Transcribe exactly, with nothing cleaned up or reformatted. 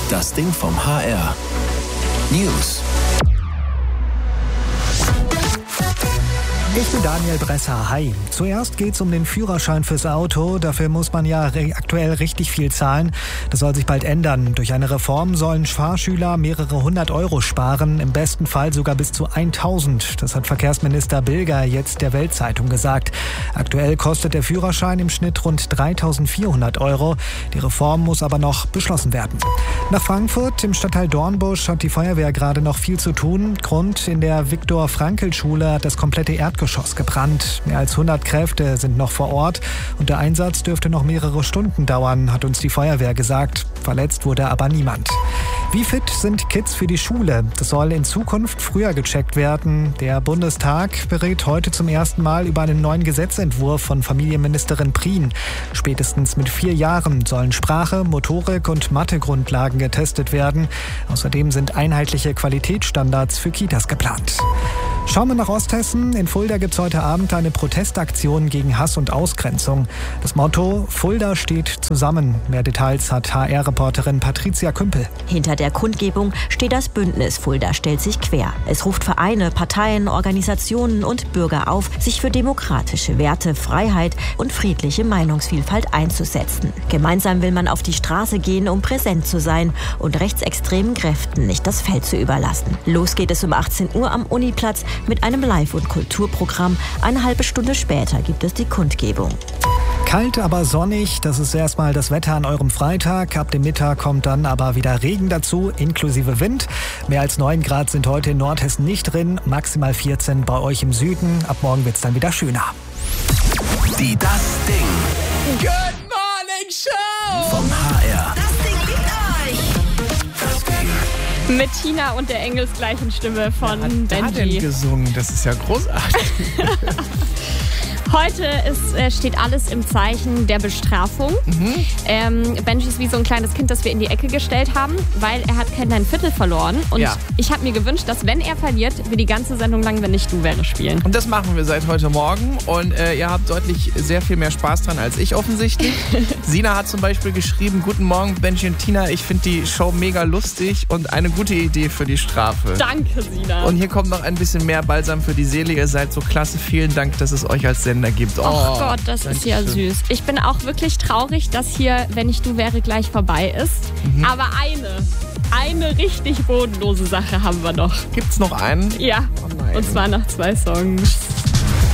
Das Ding vom H R. News. Ich bin Daniel Bresser. Hi. Zuerst geht's um den Führerschein fürs Auto. Dafür muss man ja re- aktuell richtig viel zahlen. Das soll sich bald ändern. Durch eine Reform sollen Fahrschüler mehrere hundert Euro sparen, im besten Fall sogar bis zu tausend. Das hat Verkehrsminister Bilger jetzt der Welt-Zeitung gesagt. Aktuell kostet der Führerschein im Schnitt rund dreitausendvierhundert Euro. Die Reform muss aber noch beschlossen werden. Nach Frankfurt, im Stadtteil Dornbusch, hat die Feuerwehr gerade noch viel zu tun. Grund: in der Viktor-Frankl-Schule hat das komplette Erdgeschoss gebrannt. Mehr als hundert Kräfte sind noch vor Ort und der Einsatz dürfte noch mehrere Stunden dauern, hat uns die Feuerwehr gesagt. Verletzt wurde aber niemand. Wie fit sind Kids für die Schule? Das soll in Zukunft früher gecheckt werden. Der Bundestag berät heute zum ersten Mal über einen neuen Gesetzentwurf von Familienministerin Prien. Spätestens mit vier Jahren sollen Sprache, Motorik und Mathegrundlagen getestet werden. Außerdem sind einheitliche Qualitätsstandards für Kitas geplant. Schauen wir nach Osthessen. In Fulda gibt es heute Abend eine Protestaktion gegen Hass und Ausgrenzung. Das Motto: Fulda steht zusammen. Mehr Details hat H R-Reporterin Patricia Kümpel. Hinter der Kundgebung steht das Bündnis Fulda stellt sich quer. Es ruft Vereine, Parteien, Organisationen und Bürger auf, sich für demokratische Werte, Freiheit und friedliche Meinungsvielfalt einzusetzen. Gemeinsam will man auf die Straße gehen, um präsent zu sein und rechtsextremen Kräften nicht das Feld zu überlassen. Los geht es um achtzehn Uhr am Uniplatz mit einem Live- und Kulturprogramm. Eine halbe Stunde später gibt es die Kundgebung. Kalt, aber sonnig, das ist erstmal das Wetter an eurem Freitag. Ab dem Mittag kommt dann aber wieder Regen dazu, inklusive Wind. Mehr als neun Grad sind heute in Nordhessen nicht drin, maximal vierzehn bei euch im Süden. Ab morgen wird's dann wieder schöner. Die Das Ding. Good Morning Show! Vom H R. Das Ding liegt euch! Das Ding. Mit Tina und der engelsgleichen Stimme von Wer hat da denn Benji. gesungen? Das ist ja großartig. Heute ist, äh, steht alles im Zeichen der Bestrafung. Mhm. Ähm, Benji ist wie so ein kleines Kind, das wir in die Ecke gestellt haben, weil er hat kein Viertel verloren. Und Ja. ich habe mir gewünscht, dass, wenn er verliert, wir die ganze Sendung lang Wenn nicht du wäre spielen. Und das machen wir seit heute Morgen. Und äh, ihr habt deutlich sehr viel mehr Spaß dran als ich offensichtlich. Sina hat zum Beispiel geschrieben: Guten Morgen, Benji und Tina. Ich finde die Show mega lustig und eine gute Idee für die Strafe. Danke, Sina. Und hier kommt noch ein bisschen mehr Balsam für die Seele. Ihr seid so klasse. Vielen Dank, dass es euch als Sender gibt. Oh, Oh Gott, das ist ja Dankeschön. süß. Ich bin auch wirklich traurig, dass hier Wenn ich du wäre gleich vorbei ist. Mhm. Aber eine, eine richtig bodenlose Sache haben wir noch. Gibt's noch einen? Ja, Oh nein. und zwar nach zwei Songs.